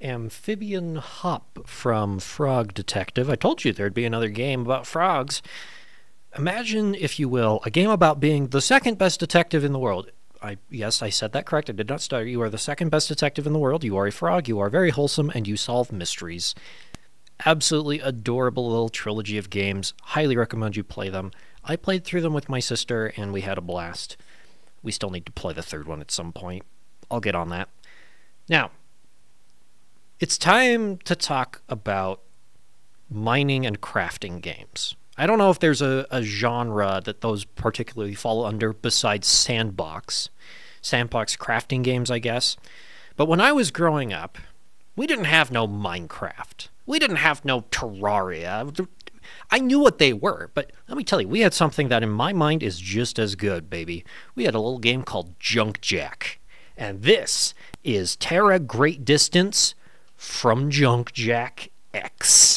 Amphibian Hop from Frog Detective. I told you there'd be another game about frogs. Imagine, if you will, a game about being the second best detective in the world. Yes, I said that correct. I did not stutter. You are the second best detective in the world. You are a frog. You are very wholesome, and you solve mysteries. Absolutely adorable little trilogy of games. Highly recommend you play them. I played through them with my sister, and we had a blast. We still need to play the third one at some point. I'll get on that. Now, it's time to talk about mining and crafting games. I don't know if there's a genre that those particularly fall under besides sandbox. Sandbox crafting games, I guess. But when I was growing up, we didn't have no Minecraft. We didn't have no Terraria. I knew what they were, but let me tell you, we had something that in my mind is just as good, baby. We had a little game called Junk Jack. And this is Terra Great Distance from Junk Jack X.